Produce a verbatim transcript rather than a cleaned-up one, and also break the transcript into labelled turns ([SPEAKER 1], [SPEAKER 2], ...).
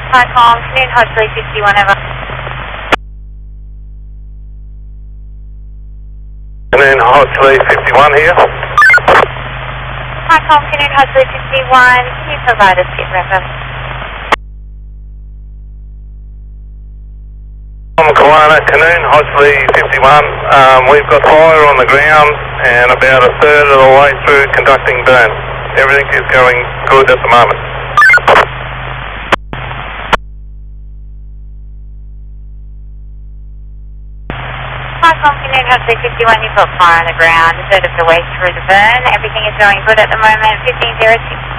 [SPEAKER 1] Hi, Colin. Canoon Hodgley fifty-one, over.
[SPEAKER 2] Canoon Hodgley fifty-one here.
[SPEAKER 1] Hi, Colin. Canoon Hodgley fifty-one. Can you provide us sit rep?
[SPEAKER 2] I'm Kiwana, Canoon Hodgley fifty-one. Um, we've got fire on the ground and about a third of the way through conducting burn. Everything is going good at the moment.
[SPEAKER 1] Hi, Colin. Canoon Hodgley fifty-one. You've got fire on the ground, a third of the way through the burn. Everything is going good at the moment. fifteen zero six.